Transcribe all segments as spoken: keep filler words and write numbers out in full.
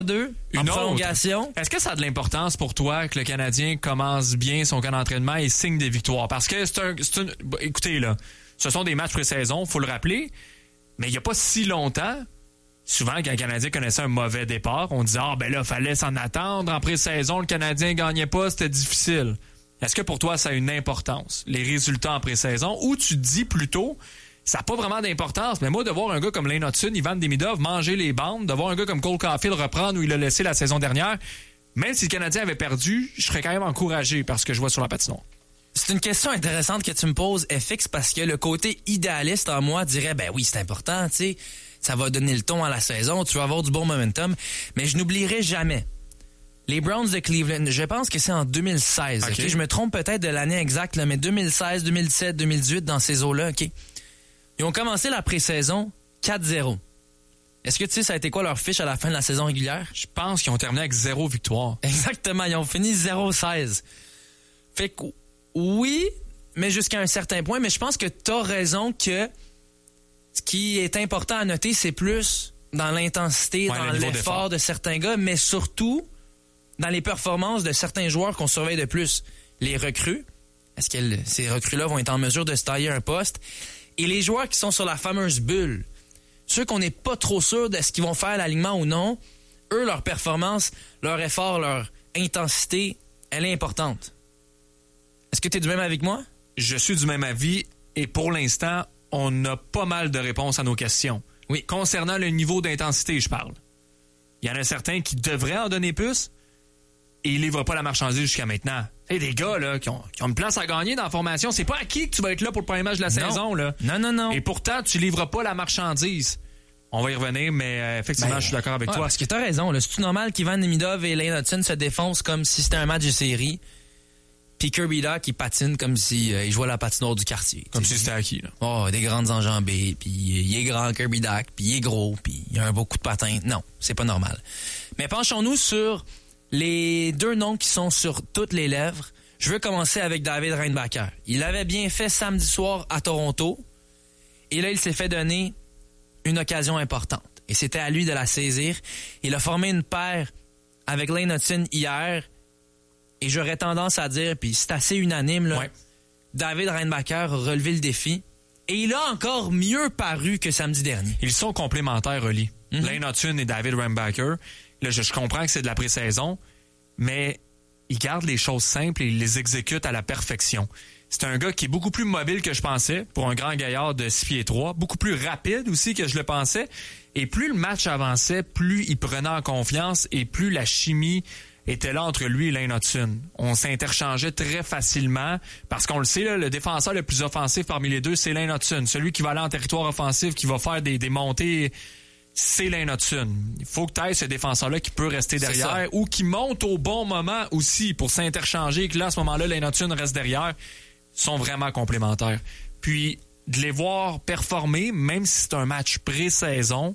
deux en Une prolongation. Autre. Est-ce que ça a de l'importance pour toi que le Canadien commence bien son camp d'entraînement et signe des victoires? Parce que c'est un... C'est une, écoutez, là, ce sont des matchs pré-saison, faut le rappeler, mais il n'y a pas si longtemps, souvent, quand le Canadien connaissait un mauvais départ, on disait « Ah, ben là, fallait s'en attendre. En pré-saison, le Canadien ne gagnait pas, c'était difficile. » Est-ce que pour toi, ça a une importance, les résultats en pré-saison, ou tu te dis plutôt, ça n'a pas vraiment d'importance, mais moi, de voir un gars comme Lane Hutson, Ivan Demidov manger les bandes, de voir un gars comme Cole Caulfield reprendre où il a laissé la saison dernière, même si le Canadien avait perdu, je serais quand même encouragé par ce que je vois sur la patinoire. C'est une question intéressante que tu me poses, F X, parce que le côté idéaliste en moi dirait, ben oui, c'est important, tu sais, ça va donner le ton à la saison, tu vas avoir du bon momentum, mais je n'oublierai jamais. Les Browns de Cleveland, je pense que c'est en deux mille seize. Okay. Okay? Je me trompe peut-être de l'année exacte, là, mais deux mille seize, deux mille dix-sept, deux mille dix-huit, dans ces eaux-là, OK? Ils ont commencé la pré-saison quatre zéro. Est-ce que tu sais ça a été quoi leur fiche à la fin de la saison régulière? Je pense qu'ils ont terminé avec zéro victoire. Exactement, ils ont fini zéro seize. Fait que oui, mais jusqu'à un certain point, mais je pense que t'as raison que ce qui est important à noter, c'est plus dans l'intensité, ouais, dans l'effort de certains gars, mais surtout dans les performances de certains joueurs qu'on surveille de plus. Les recrues, est-ce que ces recrues-là vont être en mesure de se tailler un poste? Et les joueurs qui sont sur la fameuse bulle, ceux qu'on n'est pas trop sûr de ce qu'ils vont faire l'alignement ou non, eux, leur performance, leur effort, leur intensité, elle est importante. Est-ce que tu es du même avis que moi? Je suis du même avis et pour l'instant, on a pas mal de réponses à nos questions. Oui. Concernant le niveau d'intensité, je parle. Il y en a certains qui devraient en donner plus et ils livrent pas la marchandise jusqu'à maintenant. Hey, des gars là, qui, ont, qui ont une place à gagner dans la formation, c'est pas acquis que tu vas être là pour le premier match de la non. saison. Là. Non, non, non. Et pourtant, tu livres pas la marchandise. On va y revenir, mais euh, effectivement, ben, je suis d'accord avec ouais, toi. Parce que t'as raison. Là. C'est-tu normal qu'Ivan Demidov et Lane Hutson se défoncent comme si c'était un match de série, puis Kirby Dach qui patine comme si euh, il jouait à la patinoire du quartier. Comme si c'était acquis. Là. Oh, des grandes enjambées, puis il est grand, Kirby Dach, puis il est gros, puis il a un beau coup de patin. Non, c'est pas normal. Mais penchons-nous sur les deux noms qui sont sur toutes les lèvres. Je veux commencer avec David Reinbacher. Il avait bien fait samedi soir à Toronto. Et là, il s'est fait donner une occasion importante. Et c'était à lui de la saisir. Il a formé une paire avec Lane Hutson hier. Et j'aurais tendance à dire, puis c'est assez unanime, là, ouais. David Reinbacher a relevé le défi. Et il a encore mieux paru que samedi dernier. Ils sont complémentaires, Oli. Mm-hmm. Lane Hutson et David Reinbacher. Là, je, je comprends que c'est de la pré-saison, mais il garde les choses simples et il les exécute à la perfection. C'est un gars qui est beaucoup plus mobile que je pensais pour un grand gaillard de six pieds trois, beaucoup plus rapide aussi que je le pensais. Et plus le match avançait, plus il prenait en confiance et plus la chimie était là entre lui et Lane Hutson. On s'interchangeait très facilement parce qu'on le sait, là, le défenseur le plus offensif parmi les deux, c'est Lane Hutson. Celui qui va aller en territoire offensif, qui va faire des, des montées, c'est Lane Hutson. Il faut que tu aies ce défenseur-là qui peut rester derrière ou qui monte au bon moment aussi pour s'interchanger et que là, à ce moment-là, Lane Hutson reste derrière. Ils sont vraiment complémentaires. Puis, de les voir performer, même si c'est un match pré-saison,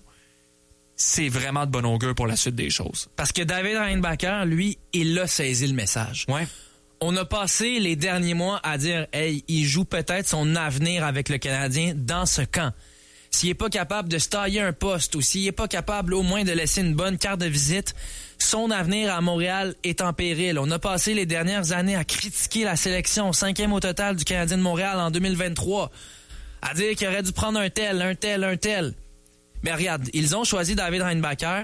c'est vraiment de bon augure pour la suite des choses. Parce que David Reinbacher, lui, il a saisi le message. Ouais. On a passé les derniers mois à dire, hey, il joue peut-être son avenir avec le Canadien dans ce camp. S'il n'est pas capable de se tailler un poste ou s'il n'est pas capable au moins de laisser une bonne carte de visite, son avenir à Montréal est en péril. On a passé les dernières années à critiquer la sélection, cinquième au total du Canadien de Montréal en deux mille vingt-trois, à dire qu'il aurait dû prendre un tel, un tel, un tel. Mais regarde, ils ont choisi David Reinbacher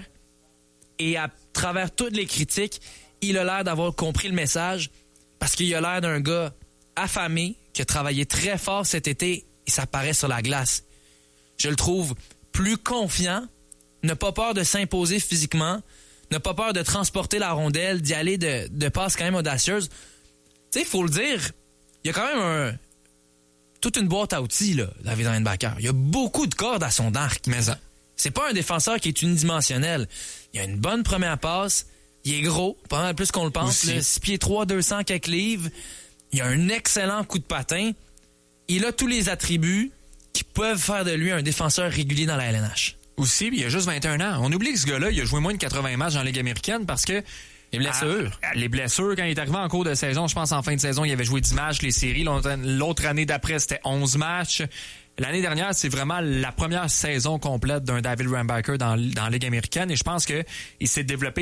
et à travers toutes les critiques, il a l'air d'avoir compris le message parce qu'il a l'air d'un gars affamé qui a travaillé très fort cet été et ça paraît sur la glace. Je le trouve plus confiant, n'a pas peur de s'imposer physiquement, n'a pas peur de transporter la rondelle, d'y aller de, de passes quand même audacieuses. Tu sais, il faut le dire, il y a quand même un, toute une boîte à outils, là, David Reinbacher. Il y a beaucoup de cordes à son arc. Mais ça. C'est pas un défenseur qui est unidimensionnel. Il a une bonne première passe, il est gros, pas mal plus qu'on le pense, six pieds trois, deux cents quelques livres. Il a un excellent coup de patin. Il a tous les attributs qui peuvent faire de lui un défenseur régulier dans la L N H. Aussi, il a juste vingt et un ans. On oublie que ce gars-là, il a joué moins de quatre-vingts matchs dans la Ligue américaine parce que les blessures. À, à, les blessures, quand il est arrivé en cours de saison, je pense en fin de saison, il avait joué dix matchs. Les séries, l'autre, l'autre année d'après, c'était onze matchs. L'année dernière, c'est vraiment la première saison complète d'un David Rambacker dans, dans la Ligue américaine et je pense qu'il s'est développé